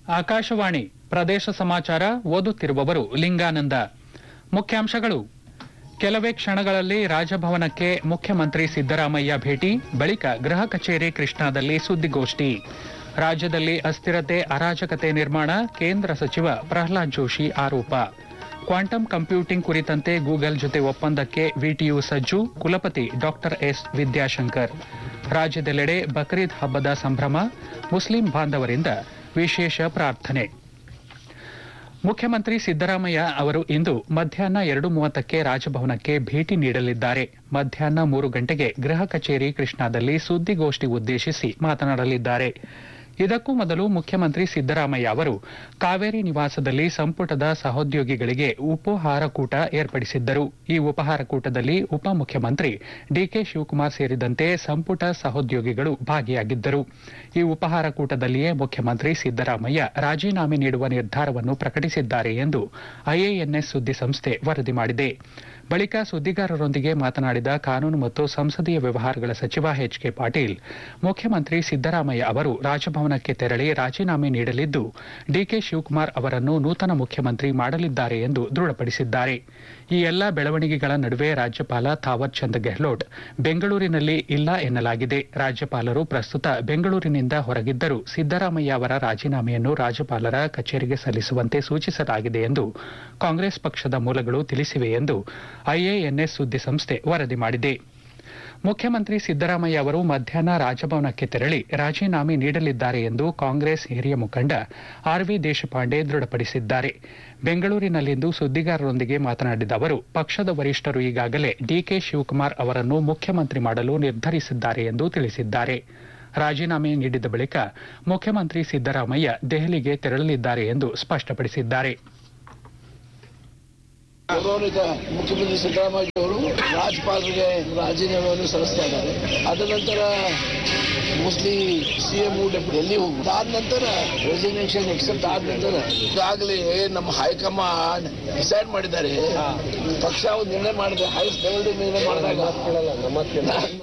ಆಕಾಶವಾಣಿ ಪ್ರದೇಶ ಸಮಾಚಾರ ಓದುತ್ತಿರುವವರು ಲಿಂಗಾನಂದ. ಮುಖ್ಯಾಂಶಗಳು: ಕೆಲವೇ ಕ್ಷಣಗಳಲ್ಲಿ ರಾಜಭವನಕ್ಕೆ ಮುಖ್ಯಮಂತ್ರಿ ಸಿದ್ದರಾಮಯ್ಯ ಭೇಟಿ, ಬಳಿಕ ಗೃಹ ಕಚೇರಿ ಕೃಷ್ಣಾದಲ್ಲಿ ಸುದ್ದಿಗೋಷ್ಠಿ. ರಾಜ್ಯದಲ್ಲಿ ಅಸ್ಥಿರತೆ, ಅರಾಜಕತೆ ನಿರ್ಮಾಣ, ಕೇಂದ್ರ ಸಚಿವ ಪ್ರಹ್ಲಾದ್ ಜೋಶಿ ಆರೋಪ. ಕ್ವಾಂಟಮ್ ಕಂಪ್ಯೂಟಿಂಗ್ ಕುರಿತಂತೆ ಗೂಗಲ್ ಜೊತೆ ಒಪ್ಪಂದಕ್ಕೆ ವಿಟಿಯು ಸಜ್ಜು, ಕುಲಪತಿ ಡಾ ಎಸ್ ವಿದ್ಯಾಶಂಕರ್. ರಾಜ್ಯದೆಲ್ಲೆಡೆ ಬಕ್ರೀದ್ ಹಬ್ಬದ ಸಂಭ್ರಮ, ಮುಸ್ಲಿಂ ಬಾಂಧವರಿಂದ ವಿಶೇಷ ಪ್ರಾರ್ಥನೆ. ಮುಖ್ಯಮಂತ್ರಿ ಸಿದ್ದರಾಮಯ್ಯ ಅವರು ಇಂದು ಮಧ್ಯಾಹ್ನ 2:30ಕ್ಕೆ ರಾಜಭವನಕ್ಕೆ ಭೇಟಿ ನೀಡಲಿದ್ದಾರೆ. ಮಧ್ಯಾಹ್ನ 3 ಗಂಟೆಗೆ ಗೃಹ ಕಚೇರಿ ಕೃಷ್ಣಾದಲ್ಲಿ ಸುದ್ದಿಗೋಷ್ಠಿ ಉದ್ದೇಶಿಸಿ ಮಾತನಾಡಲಿದ್ದಾರೆ. ಇದಕ್ಕೂ ಮೊದಲು ಮುಖ್ಯಮಂತ್ರಿ ಸಿದ್ದರಾಮಯ್ಯ ಅವರು ಕಾವೇರಿ ನಿವಾಸದಲ್ಲಿ ಸಂಪುಟದ ಸಹೋದ್ಯೋಗಿಗಳಿಗೆ ಉಪಹಾರ ಕೂಟ ಏರ್ಪಡಿಸಿದ್ದರು. ಈ ಉಪಹಾರ ಕೂಟದಲ್ಲಿ ಉಪಮುಖ್ಯಮಂತ್ರಿ ಡಿಕೆ ಶಿವಕುಮಾರ್ ಸೇರಿದಂತೆ ಸಂಪುಟ ಸಹೋದ್ಯೋಗಿಗಳು ಭಾಗಿಯಾಗಿದ್ದರು. ಈ ಉಪಹಾರ ಕೂಟದಲ್ಲಿಯೇ ಮುಖ್ಯಮಂತ್ರಿ ಸಿದ್ದರಾಮಯ್ಯ ರಾಜೀನಾಮೆ ನೀಡುವ ನಿರ್ಧಾರವನ್ನು ಪ್ರಕಟಿಸಿದ್ದಾರೆ ಎಂದು ಐಎಎನ್ಎಸ್ ಸುದ್ದಿಸಂಸ್ಥೆ ವರದಿ ಮಾಡಿದೆ. ಬಳಿಕ ಸುದ್ದಿಗಾರರೊಂದಿಗೆ ಮಾತನಾಡಿದ ಕಾನೂನು ಮತ್ತು ಸಂಸದೀಯ ವ್ಯವಹಾರಗಳ ಸಚಿವ ಎಚ್ ಕೆ ಪಾಟೀಲ್, ಮುಖ್ಯಮಂತ್ರಿ ಸಿದ್ದರಾಮಯ್ಯ ಅವರು ರಾಜಭವನಕ್ಕೆ ತೆರಳಿ ರಾಜೀನಾಮೆ ನೀಡಲಿದ್ದು, ಡಿಕೆ ಶಿವಕುಮಾರ್ ಅವರನ್ನು ನೂತನ ಮುಖ್ಯಮಂತ್ರಿ ಮಾಡಲಿದ್ದಾರೆ ಎಂದು ದೃಢಪಡಿಸಿದ್ದಾರೆ. ಈ ಎಲ್ಲ ಬೆಳವಣಿಗೆಗಳ ನಡುವೆ ರಾಜ್ಯಪಾಲ ಥಾವರ್ ಚಂದ್ ಗೆಹ್ಲೋಟ್ ಬೆಂಗಳೂರಿನಲ್ಲಿ ಇಲ್ಲ ಎನ್ನಲಾಗಿದೆ. ರಾಜ್ಯಪಾಲರು ಪ್ರಸ್ತುತ ಬೆಂಗಳೂರಿನಿಂದ ಹೊರಗಿದ್ದರೂ ಸಿದ್ದರಾಮಯ್ಯ ಅವರ ರಾಜೀನಾಮೆಯನ್ನು ರಾಜ್ಯಪಾಲರ ಕಚೇರಿಗೆ ಸಲ್ಲಿಸುವಂತೆ ಸೂಚಿಸಲಾಗಿದೆ ಎಂದು ಕಾಂಗ್ರೆಸ್ ಪಕ್ಷದ ಮೂಲಗಳು ತಿಳಿಸಿವೆ ಎಂದು ಐಎಎನ್ಎಸ್ ಸುದ್ದಿಸಂಸ್ಥೆ ವರದಿ ಮಾಡಿದೆ. ಮುಖ್ಯಮಂತ್ರಿ ಸಿದ್ದರಾಮಯ್ಯ ಅವರು ಮಧ್ಯಾಹ್ನ ರಾಜಭವನಕ್ಕೆ ತೆರಳಿ ರಾಜೀನಾಮೆ ನೀಡಲಿದ್ದಾರೆ ಎಂದು ಕಾಂಗ್ರೆಸ್ ಹಿರಿಯ ಮುಖಂಡ ಆರ್.ವಿ. ದೇಶಪಾಂಡೆ ದೃಢಪಡಿಸಿದ್ದಾರೆ. ಬೆಂಗಳೂರಿನಲ್ಲಿಂದು ಸುದ್ದಿಗಾರರೊಂದಿಗೆ ಮಾತನಾಡಿದ ಅವರು, ಪಕ್ಷದ ವರಿಷ್ಠರು ಈಗಾಗಲೇ ಡಿಕೆ ಶಿವಕುಮಾರ್ ಅವರನ್ನು ಮುಖ್ಯಮಂತ್ರಿ ಮಾಡಲು ನಿರ್ಧರಿಸಿದ್ದಾರೆ ಎಂದು ತಿಳಿಸಿದ್ದಾರೆ. ರಾಜೀನಾಮೆ ನೀಡಿದ ಬಳಿಕ ಮುಖ್ಯಮಂತ್ರಿ ಸಿದ್ದರಾಮಯ್ಯ ದೆಹಲಿಗೆ ತೆರಳಲಿದ್ದಾರೆ ಎಂದು ಸ್ಪಷ್ಟಪಡಿಸಿದ್ದಾರೆ. ಗೌರವಾನ್ವಿತ ಮುಖ್ಯಮಂತ್ರಿ ಸಿದ್ದರಾಮಯ್ಯ ಅವರು ರಾಜ್ಯಪಾಲರಿಗೆ ರಾಜೀನಾಮೆಯನ್ನು ಸಲ್ಲಿಸ್ತಾ ಇದ್ದಾರೆ. ಅದ ನಂತರ ಮೋಸ್ಟ್ಲಿ ಸಿಎಂ ಡೆಲ್ಲಿ ಹೋಗುವುದು. ಆದ ನಂತರ ರೆಸಿಗ್ನೇಷನ್ ಎಕ್ಸೆಪ್ಟ್ ಆದ ನಂತರ ಈಗಾಗಲೇ ನಮ್ಮ ಹೈಕಮಾಂಡ್ ಡಿಸೈಡ್ ಮಾಡಿದ್ದಾರೆ. ಪಕ್ಷ ಒಂದು ನಿರ್ಣಯ ಮಾಡಿದೆ, ಹೈಯೆಸ್ಟ್ ಲೆವೆಲ್ ನಿರ್ಣಯ ಮಾಡಿದಾಗ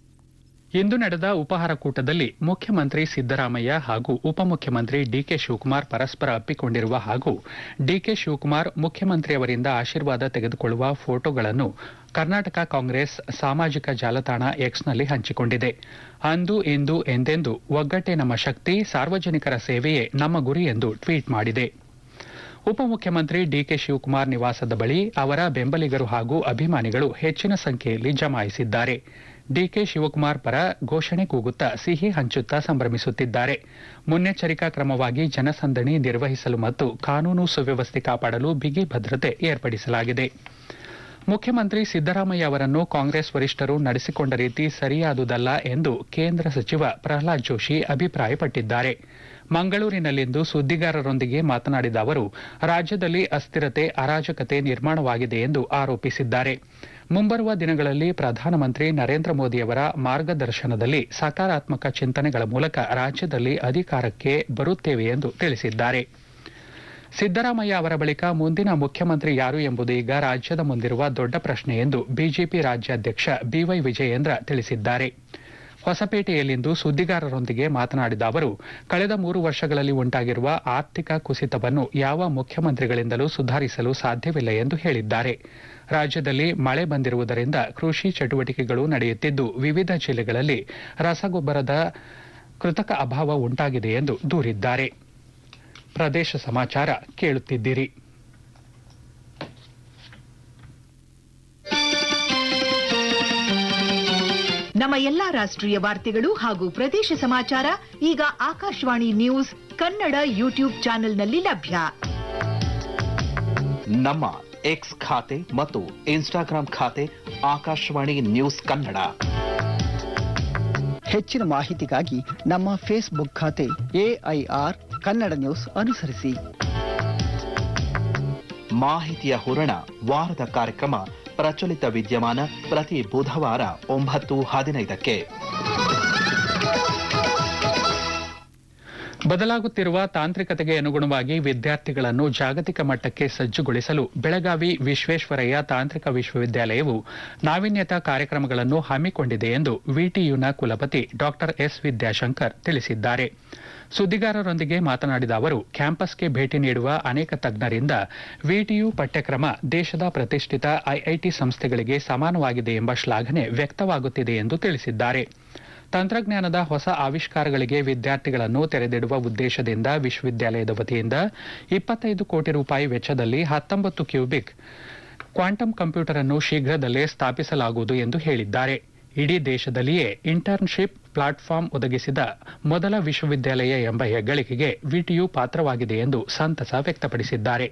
ಇಂದು ನಡೆದ ಉಪಹಾರ ಕೂಟದಲ್ಲಿ ಮುಖ್ಯಮಂತ್ರಿ ಸಿದ್ದರಾಮಯ್ಯ ಹಾಗೂ ಉಪಮುಖ್ಯಮಂತ್ರಿ ಡಿಕೆ ಶಿವಕುಮಾರ್ ಪರಸ್ಪರ ಅಪ್ಪಿಕೊಂಡಿರುವ ಹಾಗೂ ಡಿಕೆ ಶಿವಕುಮಾರ್ ಮುಖ್ಯಮಂತ್ರಿಯವರಿಂದ ಆಶೀರ್ವಾದ ತೆಗೆದುಕೊಳ್ಳುವ ಫೋಟೋಗಳನ್ನು ಕರ್ನಾಟಕ ಕಾಂಗ್ರೆಸ್ ಸಾಮಾಜಿಕ ಜಾಲತಾಣ ಎಕ್ಸ್ನಲ್ಲಿ ಹಂಚಿಕೊಂಡಿದೆ. ಅಂದು ಇಂದು ಎಂದೆಂದು ಒಗ್ಗಟ್ಟೇ ನಮ್ಮ ಶಕ್ತಿ, ಸಾರ್ವಜನಿಕರ ಸೇವೆಯೇ ನಮ್ಮ ಗುರಿ ಎಂದು ಟ್ವೀಟ್ ಮಾಡಿದೆ. ಉಪಮುಖ್ಯಮಂತ್ರಿ ಡಿಕೆ ಶಿವಕುಮಾರ್ ನಿವಾಸದ ಬಳಿ ಅವರ ಬೆಂಬಲಿಗರು ಹಾಗೂ ಅಭಿಮಾನಿಗಳು ಹೆಚ್ಚಿನ ಸಂಖ್ಯೆಯಲ್ಲಿ ಜಮಾಯಿಸಿದ್ದಾರೆ. ಡಿಕೆ ಶಿವಕುಮಾರ್ ಪರ ಘೋಷಣೆ ಕೂಗುತ್ತಾ ಸಿಹಿ ಹಂಚುತ್ತಾ ಸಂಭ್ರಮಿಸುತ್ತಿದ್ದಾರೆ. ಮುನ್ನೆಚ್ಚರಿಕಾ ಕ್ರಮವಾಗಿ ಜನಸಂದಣಿ ನಿರ್ವಹಿಸಲು ಮತ್ತು ಕಾನೂನು ಸುವ್ಯವಸ್ಥೆ ಕಾಪಾಡಲು ಬಿಗಿ ಭದ್ರತೆ ಏರ್ಪಡಿಸಲಾಗಿದೆ. ಮುಖ್ಯಮಂತ್ರಿ ಸಿದ್ದರಾಮಯ್ಯ ಅವರನ್ನು ಕಾಂಗ್ರೆಸ್ ವರಿಷ್ಠರು ನಡೆಸಿಕೊಂಡ ರೀತಿ ಸರಿಯಾದುದಲ್ಲ ಎಂದು ಕೇಂದ್ರ ಸಚಿವ ಪ್ರಹ್ಲಾದ್ ಜೋಶಿ ಅಭಿಪ್ರಾಯಪಟ್ಟಿದ್ದಾರೆ. ಮಂಗಳೂರಿನಲ್ಲಿಂದು ಸುದ್ದಿಗಾರರೊಂದಿಗೆ ಮಾತನಾಡಿದ ಅವರು, ರಾಜ್ಯದಲ್ಲಿ ಅಸ್ಥಿರತೆ, ಅರಾಜಕತೆ ನಿರ್ಮಾಣವಾಗಿದೆ ಎಂದು ಆರೋಪಿಸಿದ್ದಾರೆ. ಮುಂಬರುವ ದಿನಗಳಲ್ಲಿ ಪ್ರಧಾನಮಂತ್ರಿ ನರೇಂದ್ರ ಮೋದಿಯವರ ಮಾರ್ಗದರ್ಶನದಲ್ಲಿ ಸಕಾರಾತ್ಮಕ ಚಿಂತನೆಗಳ ಮೂಲಕ ರಾಜ್ಯದಲ್ಲಿ ಅಧಿಕಾರಕ್ಕೆ ಬರುತ್ತೇವೆ ಎಂದು ತಿಳಿಸಿದ್ದಾರೆ. ಸಿದ್ದರಾಮಯ್ಯ ಅವರ ಬಳಿಕ ಮುಂದಿನ ಮುಖ್ಯಮಂತ್ರಿ ಯಾರು ಎಂಬುದು ಈಗ ರಾಜ್ಯದ ಮುಂದಿರುವ ದೊಡ್ಡ ಪ್ರಶ್ನೆ ಎಂದು ಬಿಜೆಪಿ ರಾಜ್ಯಾಧ್ಯಕ್ಷ ಬಿವೈ ವಿಜಯೇಂದ್ರ ತಿಳಿಸಿದ್ದಾರೆ. ಹೊಸಪೇಟೆಯಲ್ಲಿಂದು ಸುದ್ದಿಗಾರರೊಂದಿಗೆ ಮಾತನಾಡಿದ ಅವರು, ಕಳೆದ 3 ವರ್ಷಗಳಲ್ಲಿ ಉಂಟಾಗಿರುವ ಆರ್ಥಿಕ ಕುಸಿತವನ್ನು ಯಾವ ಮುಖ್ಯಮಂತ್ರಿಗಳಿಂದಲೂ ಸುಧಾರಿಸಲು ಸಾಧ್ಯವಿಲ್ಲ ಎಂದು ಹೇಳಿದ್ದಾರೆ. ರಾಜ್ಯದಲ್ಲಿ ಮಳೆ ಬಂದಿರುವುದರಿಂದ ಕೃಷಿ ಚಟುವಟಿಕೆಗಳು ನಡೆಯುತ್ತಿದ್ದು, ವಿವಿಧ ಜಿಲ್ಲೆಗಳಲ್ಲಿ ರಸಗೊಬ್ಬರದ ಕೃತಕ ಅಭಾವ ಉಂಟಾಗಿದೆ ಎಂದು ದೂರಿದ್ದಾರೆ. ಪ್ರದೇಶ ಸಮಾಚಾರ ಕೇಳುತ್ತಿದ್ದೀರಿ. ನಮ್ಮ ಎಲ್ಲಾ ರಾಷ್ಟ್ರೀಯ ವಾರ್ತೆಗಳು ಹಾಗೂ ಪ್ರದೇಶ ಸಮಾಚಾರ ಈಗ ಆಕಾಶವಾಣಿ ನ್ಯೂಸ್ ಕನ್ನಡ ಯೂಟ್ಯೂಬ್ ಚಾನೆಲ್ನಲ್ಲಿ ಲಭ್ಯ. ನಮ್ಮ ಎಕ್ಸ್ ಖಾತೆ ಮತ್ತು ಇನ್ಸ್ಟಾಗ್ರಾಂ ಖಾತೆ ಆಕಾಶವಾಣಿ ನ್ಯೂಸ್ ಕನ್ನಡ. ಹೆಚ್ಚಿನ ಮಾಹಿತಿಗಾಗಿ ನಮ್ಮ ಫೇಸ್ಬುಕ್ ಖಾತೆ ಎಐಆರ್ ಕನ್ನಡ ನ್ಯೂಸ್ ಅನುಸರಿಸಿ. ಮಾಹಿತಿಯ ಹೂರಣ ವಾರದ ಕಾರ್ಯಕ್ರಮ ಪ್ರಚಲಿತ ವಿದ್ಯಮಾನ ಪ್ರತಿ ಬುಧವಾರ 9:15ಕ್ಕೆ. ಬದಲಾಗುತ್ತಿರುವ ತಾಂತ್ರಿಕತೆಗೆ ಅನುಗುಣವಾಗಿ ವಿದ್ಯಾರ್ಥಿಗಳನ್ನು ಜಾಗತಿಕ ಮಟ್ಟಕ್ಕೆ ಸಜ್ಜುಗೊಳಿಸಲು ಬೆಳಗಾವಿ ವಿಶ್ವೇಶ್ವರಯ್ಯ ತಾಂತ್ರಿಕ ವಿಶ್ವವಿದ್ಯಾಲಯವು ನಾವೀನ್ಯತಾ ಕಾರ್ಯಕ್ರಮಗಳನ್ನು ಹಮ್ಮಿಕೊಂಡಿದೆ ಎಂದು ವಿಟಿಯುನ ಕುಲಪತಿ ಡಾ ಎಸ್ ವಿದ್ಯಾಶಂಕರ್ ತಿಳಿಸಿದ್ದಾರೆ. ಸುದ್ದಿಗಾರರೊಂದಿಗೆ ಮಾತನಾಡಿದ ಅವರು ಕ್ಯಾಂಪಸ್ಗೆ ಭೇಟಿ ನೀಡುವ ಅನೇಕ ತಜ್ಞರಿಂದ ವಿಟಿಯು ಪಠ್ಯಕ್ರಮ ದೇಶದ ಪ್ರತಿಷ್ಠಿತ ಐಐಟಿ ಸಂಸ್ಥೆಗಳಿಗೆ ಸಮಾನವಾಗಿದೆ ಎಂಬ ಶ್ಲಾಘನೆ ವ್ಯಕ್ತವಾಗುತ್ತಿದೆ ಎಂದು ತಿಳಿಸಿದ್ದಾರೆ. ತಂತ್ರಜ್ಞಾನದ ಹೊಸ ಆವಿಷ್ಕಾರಗಳಿಗೆ ವಿದ್ಯಾರ್ಥಿಗಳನ್ನು ತೆರೆದಿಡುವ ಉದ್ದೇಶದಿಂದ ವಿಶ್ವವಿದ್ಯಾಲಯದ ವತಿಯಿಂದ 25 ಕೋಟಿ ರೂಪಾಯಿ ವೆಚ್ಚದಲ್ಲಿ 19 ಕ್ಯೂಬಿಕ್ ಕ್ವಾಂಟಮ್ ಕಂಪ್ಯೂಟರ್ ಅನ್ನು ಶೀಘ್ರದಲ್ಲೇ ಸ್ಥಾಪಿಸಲಾಗುವುದು ಎಂದು ಹೇಳಿದ್ದಾರೆ. ಇಡೀ ದೇಶದಲ್ಲಿಯೇ ಇಂಟರ್ನ್ಶಿಪ್ ಪ್ಲಾಟ್ಫಾರ್ಮ್ ಒದಗಿಸಿದ ಮೊದಲ ವಿಶ್ವವಿದ್ಯಾಲಯ ಎಂಬ ಹೆಗ್ಗಳಿಕೆಗೆ ವಿಟಿಯು ಪಾತ್ರವಾಗಿದೆ ಎಂದು ಸಂತಸ ವ್ಯಕ್ತಪಡಿಸಿದ್ದಾರೆ.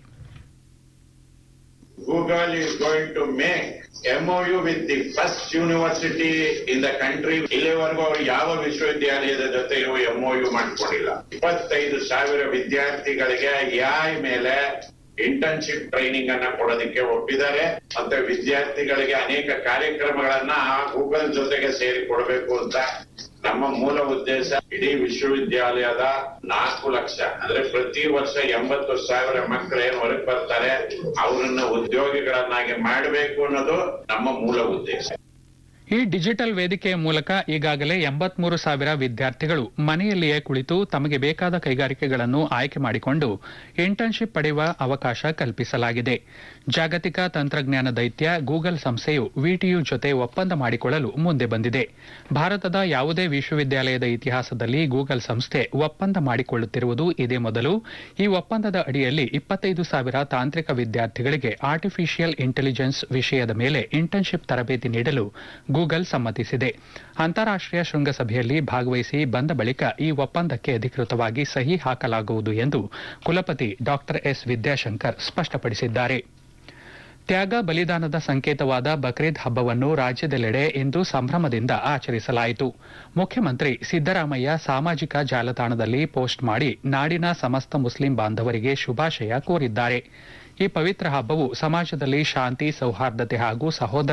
Google is going to make MOU with the first university in the country. ಇಲ್ಲಿವರೆಗೂ ಅವರು ಯಾವ ವಿಶ್ವವಿದ್ಯಾಲಯದ ಜೊತೆ MOU ಮಾಡಿಕೊಂಡಿಲ್ಲ. 25,000 ವಿದ್ಯಾರ್ಥಿಗಳಿಗೆ AI ಮೇಲೆ ಇಂಟರ್ನ್ಶಿಪ್ ಟ್ರೈನಿಂಗ್ ಅನ್ನ ಕೊಡೋದಕ್ಕೆ ಒಪ್ಪಿದ್ದಾರೆ. ಮತ್ತೆ ವಿದ್ಯಾರ್ಥಿಗಳಿಗೆ ಅನೇಕ ಕಾರ್ಯಕ್ರಮಗಳನ್ನ ಗೂಗಲ್ ಜೊತೆಗೆ ಸೇರಿ ಕೊಡಬೇಕು ಅಂತ ನಮ್ಮ ಮೂಲ ಉದ್ದೇಶ. ಇಡೀ ವಿಶ್ವವಿದ್ಯಾಲಯದ 4 ಲಕ್ಷ ಅಂದ್ರೆ ಪ್ರತಿ ವರ್ಷ 80,000 ಮಕ್ಕಳು ಏನು ಹೊರಗೆ ಬರ್ತಾರೆ ಅವರನ್ನ ಉದ್ಯೋಗಿಗಳನ್ನಾಗಿ ಮಾಡಬೇಕು ಅನ್ನೋದು ನಮ್ಮ ಮೂಲ ಉದ್ದೇಶ. ಈ ಡಿಜಿಟಲ್ ವೇದಿಕೆಯ ಮೂಲಕ ಈಗಾಗಲೇ 83,000 ವಿದ್ಯಾರ್ಥಿಗಳು ಮನೆಯಲ್ಲಿಯೇ ಕುಳಿತು ತಮಗೆ ಬೇಕಾದ ಕೈಗಾರಿಕೆಗಳನ್ನು ಆಯ್ಕೆ ಮಾಡಿಕೊಂಡು ಇಂಟರ್ನ್ಶಿಪ್ ಪಡೆಯುವ ಅವಕಾಶ ಕಲ್ಪಿಸಲಾಗಿದೆ. ಜಾಗತಿಕ ತಂತ್ರಜ್ಞಾನ ದೈತ್ಯ ಗೂಗಲ್ ಸಂಸ್ಥೆಯು ವಿಟಿಯು ಜೊತೆ ಒಪ್ಪಂದ ಮಾಡಿಕೊಳ್ಳಲು ಮುಂದೆ ಬಂದಿದೆ. ಭಾರತದ ಯಾವುದೇ ವಿಶ್ವವಿದ್ಯಾಲಯದ ಇತಿಹಾಸದಲ್ಲಿ ಗೂಗಲ್ ಸಂಸ್ಥೆ ಒಪ್ಪಂದ ಮಾಡಿಕೊಳ್ಳುತ್ತಿರುವುದು ಇದೇ ಮೊದಲು. ಈ ಒಪ್ಪಂದದ ಅಡಿಯಲ್ಲಿ 25,000 ತಾಂತ್ರಿಕ ವಿದ್ಯಾರ್ಥಿಗಳಿಗೆ ಆರ್ಟಿಫಿಷಿಯಲ್ ಇಂಟೆಲಿಜೆನ್ಸ್ ವಿಷಯದ ಮೇಲೆ ಇಂಟರ್ನ್ಶಿಪ್ ತರಬೇತಿ ನೀಡಲು ಗೂಗಲ್ ಸಮ್ಮತಿಸಿದೆ. ಅಂತಾರಾಷ್ಟೀಯ ಶೃಂಗಸಭೆಯಲ್ಲಿ ಭಾಗವಹಿಸಿ ಬಂದ ಬಳಿಕ ಈ ಒಪ್ಪಂದಕ್ಕೆ ಅಧಿಕೃತವಾಗಿ ಸಹಿ ಹಾಕಲಾಗುವುದು ಎಂದು ಕುಲಪತಿ ಡಾ ಎಸ್ ವಿದ್ಯಾಶಂಕರ್ ಸ್ಪಷ್ಟಪಡಿಸಿದ್ದಾರೆ. ತ್ಯಾಗ ಬಲಿದಾನದ ಸಂಕೇತವಾದ ಬಕ್ರೀದ್ ಹಬ್ಬವನ್ನು ರಾಜ್ಯದೆಲ್ಲೆಡೆ ಇಂದು ಸಂಭ್ರಮದಿಂದ ಆಚರಿಸಲಾಯಿತು. ಮುಖ್ಯಮಂತ್ರಿ ಸಿದ್ದರಾಮಯ್ಯ ಸಾಮಾಜಿಕ ಜಾಲತಾಣದಲ್ಲಿ ಪೋಸ್ಟ್ ಮಾಡಿ ನಾಡಿನ ಸಮಸ್ತ ಮುಸ್ಲಿಂ ಬಾಂಧವರಿಗೆ ಶುಭಾಶಯ ಕೋರಿದ್ದಾರೆ. ಈ ಪವಿತ್ರ ಹಬ್ಬವು ಸಮಾಜದಲ್ಲಿ ಶಾಂತಿ, ಸೌಹಾರ್ದತೆ ಹಾಗೂ ಸಹೋದರ